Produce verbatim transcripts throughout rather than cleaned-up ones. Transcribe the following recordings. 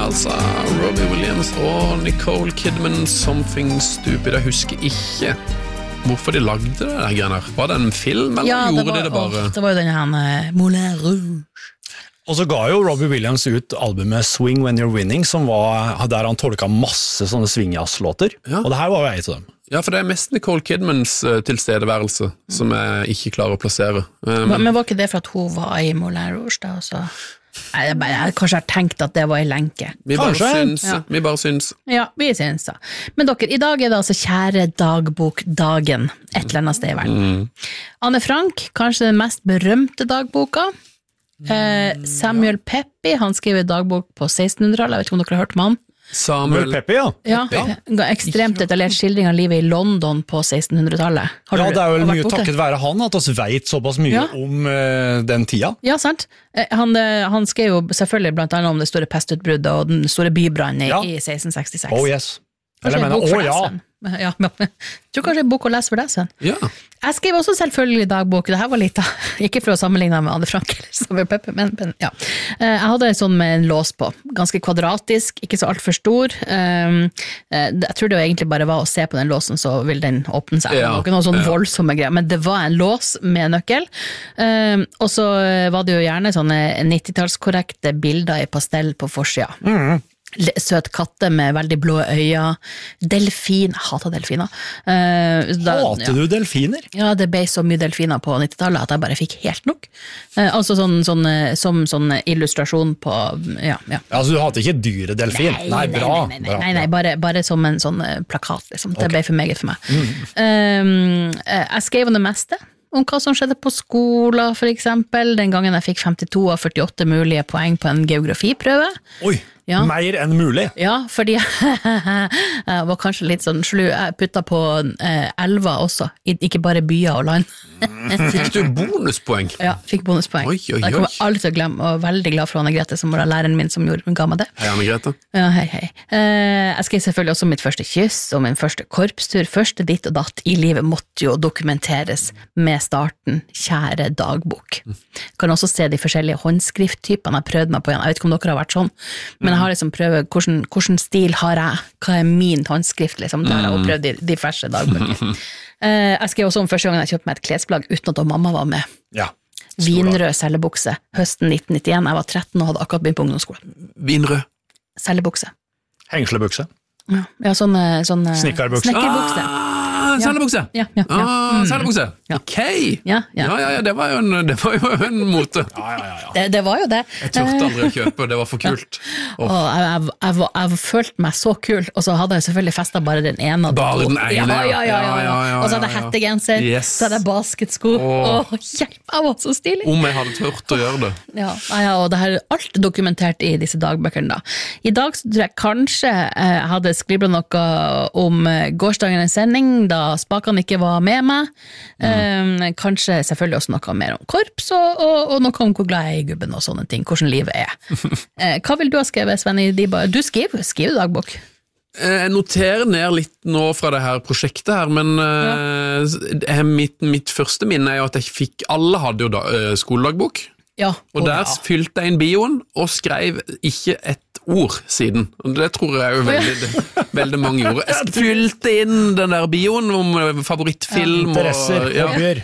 altså Robbie Williams og Nicole Kidman, Something Stupid. Jeg husker ikke hvorfor de lagde det der greiene her. Var det en film, eller ja, gjorde det var, de det bare? Å, det var jo den her uh, Moulin Rouge. Og så ga jo Robbie Williams ut albumet Swing When You're Winning, som var der han tolket masse sånne swingjazz-låter. Ja. Og det her var jo en av dem. Ja, for det er mest Nicole Kidmans uh, tilstedeværelse som jeg ikke klarer å plassere. Uh, men, men var ikke det for at hun var i Moulin Rouge da, så... Jeg, jeg, jeg kanskje har tenkt at det var en lenke. Vi bare kanskje. syns. Ja. Vi bare syns. Ja, vi syns da. Men dere, i dag er det altså kjære dagbokdagen, et eller annet sted i verden. Mm. Anne Frank, kanskje den mest berømte dagboka. Eh, Samuel Pepys, han skriver dagbok på sekstenhundretallet, jeg vet ikke om dere har hørt om han. Samuel Pepys, ja. Ja, ja. Ekstremt detaljert skildring av livet i London på sekstenhundretallet. Ja, det er vel mye takket være han at vi vet såpass mye ja. om uh, den tida. Ja, sant. Han, han skrev jo selvfølgelig blant annet om det store pestutbruddet og den store bybrannen ja. i seksten sekstiseks. Oh yes. Eller jeg mener, å ja. Ja, men jeg tror kanskje en bok å lese for deg, Sven. Ja. Jeg skrev også selvfølgelig dagbok, det her var litt, ikke for å sammenligne med Anne Frank eller Samuel Pepys, men, men ja. Jeg hadde en sånn med en lås på, ganske kvadratisk, ikke så alt for stor. Jeg tror det egentlig bare var å se på den låsen, så vil den åpne seg. Ja. Noe sånn ja. voldsomme greier, men det var en lås med nøkkel. Og så var det jo gjerne sånne nittitallskorrekte bilder i pastell på forsida. Mhm. Søt katte med veldig blå øyne, delfin, hater delfiner. Uh, da, hater ja. du delfiner? Ja, det ble så mye delfiner på nittitallet at jeg bare fikk helt nok. Uh, altså sånn, sånn, som sånn illustrasjon på, ja, ja. Altså du hater ikke dyre delfin? Nei, nei, bra. Nei, nei, nei, nei, nei bare, bare som en sånn plakat, liksom. Det okay. ble for meget for meg. Mm. Um, jeg skrev om det meste. Om hva som skjedde på skolen, for eksempel. Den gangen jeg fikk femtito av førtiåtte mulige poeng på en geografiprøve. Oi, ja. Mer enn mulig. Ja, fordi jeg var kanskje litt sånn slu. Jeg putta på eh, elva også, ikke bare byer og land. Fikk du bonuspoeng? Ja, fikk bonuspoeng. Oi, oi, oi. Jeg kommer aldri til å glemme, og veldig glad for Anne Grete, som var læreren min som gjorde, ga meg det. Hei, Anne Grete. Ja, hei, hei. Eh, jeg skrev selvfølgelig også mitt første kyss, og min første korpstur, første ditt og datt i livet måtte jo dokumenteres med starten, kjære dagbok. Kan også se de forskjellige håndskrifttypene jeg prøvde meg på igjen. Jeg vet ikke om dere har vært sånn, men jeg har liksom prøvd, hvordan, hvordan stil har jeg? Hva er min håndskrift, liksom? Det har jeg opprøvd i de første dagbøker. Uh, jeg skrev også om første gang jeg kjøpte meg et klesplagg uten at mamma var med. Ja. Vinrød cellebukse, høsten nitten nittien. Jeg var tretten og hadde akkurat begynt på ungdomsskolen. Vinrød? Cellebukse. Hengslebukse? Ja, ja sånn, sånn Snikkerbukse. Snekkerbukse. Ah, cellebukse. Ja, ja, ja. Ah, mm. cellebukse. Ja. Ok. Ja, ja. Ja, ja, ja, det var jo en, det var jo en mote. Ja, ja, ja. ja. Det, det var jo det. Jeg turte aldri å kjøpe, det var for kult. Oh. Og jeg, jeg, jeg, jeg, jeg følte meg så kul, og så hadde jeg selvfølgelig festet bare den ene. Bare den ene, ja. Ja, ja, ja, ja, ja. Og så hadde jeg hettegenser, yes. så hadde jeg basketsko. Åh, oh. oh, hjelp, jeg var så stilig. Om jeg hadde tørt å gjøre det. Ja, ja, og det her er alt dokumentert i disse dagbøkene da. I dag så tror jeg kanskje jeg hadde skriblet noe om gårsdagens sending, da spakene ikke var med meg. Mm. Um, kanskje selvfølgelig også noe mer om korps, og, og, og noe om hvor glad jeg er i gubben og sånne ting, hvordan livet er. uh, hva vil du ha skrevet, Sven? Du skriver, skriver dagbok. Jeg noterer ned litt nå fra det her prosjektet her, men ja. uh, mitt, mitt første minne er jo at jeg fikk, alle hadde jo da, uh, skoledagbok. Ja. Og der ja. fylte jeg inn bioen og skrev ikke et ord siden. Og det tror jeg jo veldig, det, veldig mange gjorde. Jeg fylte inn den der bioen om favorittfilm. Ja, interesser, og, ja,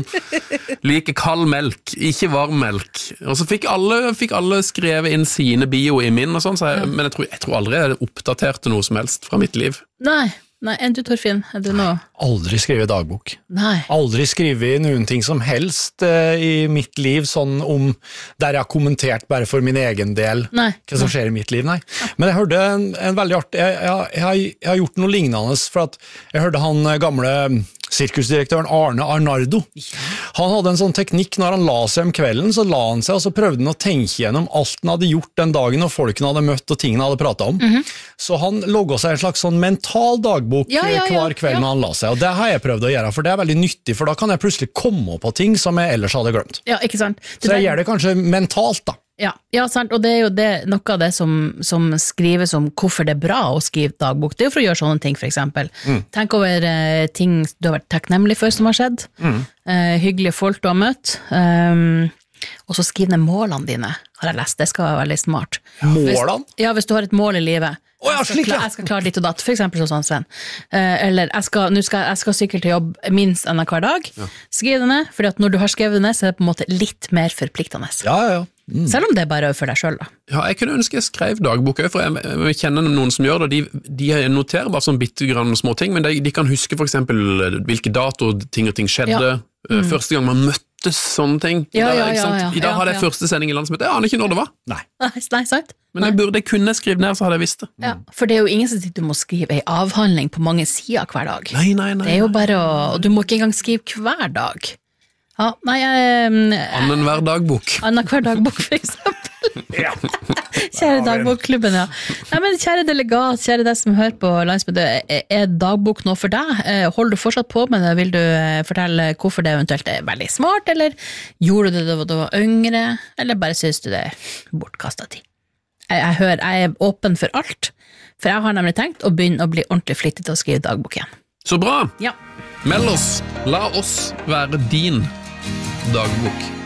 mm, like kald melk, ikke varm melk. Og så fikk alle, fikk alle skrevet inn sine bio i min, og sånn, så jeg, ja. men jeg tror, jeg tror aldri jeg oppdaterte noe som helst fra mitt liv. Nei. Nei, enn du, Torfinn? Er du noe? Aldri skrevet dagbok. Nei. Aldri skrevet noen ting som helst uh, i mitt liv, sånn om der jeg har kommentert bare for min egen del nei. Hva som skjer i mitt liv, nei. Men jeg hørte en, en veldig artig, jeg, jeg, jeg, har, jeg har gjort noe lignende, for at jeg hørte han gamle sirkusdirektøren Arne Arnardo. Han hadde en sånn teknikk, når han la seg om kvelden, så la han seg, og så prøvde han å tenke gjennom alt han hadde gjort den dagen, og folkene hadde møtt, og tingene hadde pratet om. Mm-hmm. Så han logget seg en slags sånn mental dagbok ja, ja, ja, hver kveld ja. når han la seg, og det har jeg prøvd å gjøre, for det er veldig nyttig, for da kan jeg plutselig komme på ting som jeg ellers hadde glemt. Ja, ikke sant? Det så jeg gjør det kanskje mentalt da. Ja, ja, sant, og det er jo det, noe av det som, som skrives om hvorfor det er bra å skrive dagbok, det er jo for å gjøre sånne ting, for eksempel. Mm. Tenk over uh, ting du har vært takknemlig for som har skjedd, mm. uh, hyggelige folk du har møtt, um, og så skriv ned målene dine, har jeg lest, det skal være veldig smart. Målene? Hvis, ja, hvis du har et mål i livet. Å, ja, jeg, skal slik, ja. klare, jeg skal klare ditt og datt, for eksempel sånn, Sven. Eh, eller jeg skal, nå skal, jeg skal sykle til jobb minst en hver dag. Ja. Skriv det ned, for når du har skrevet det ned, så er det på en måte litt mer forpliktende. Ja, ja, ja. Mm. Selv om det er bare for deg selv, da. Ja, jeg kunne ønske jeg skrev dagbok, for jeg, jeg kjenner noen som gjør det, de, de noterer bare sånn bitte grann små ting, men de, de kan huske for eksempel hvilke dato ting og ting skjedde, ja. mm. første gang man møttes, sånne ting. Ja, I dag, ja, ja, ja, I dag ja, hadde jeg ja. første sending i landsmøtet, jeg aner ikke når det var. Nei. Nei, nei sant? Men jeg burde kunne skrive ned, så hadde jeg visst det. Ja, for det er jo ingen som sier du må skrive en avhandling på mange sider hver dag. Nei, nei, nei. Det er jo bare å, og du må ikke engang skrive hver dag. Ja, nei, jeg... Annen hver dagbok. Annen hver dagbok, for eksempel. Ja. Kjære dagbokklubben, ja. Nei, men kjære delegat, kjære deg som hører på landsmøtet, er dagbok nå for deg? Holder du fortsatt på med det? Vil du fortelle hvorfor det eventuelt er veldig smart, eller gjorde du det da du var yngre, eller bare synes du det er bortkastet tid? Jeg, jeg hører, jeg er åpen for alt, for jeg har nemlig tenkt å begynne å bli ordentlig flittig til å skrive dagbok igjen. Så bra! Ja. Meld oss, la oss være din dagbok.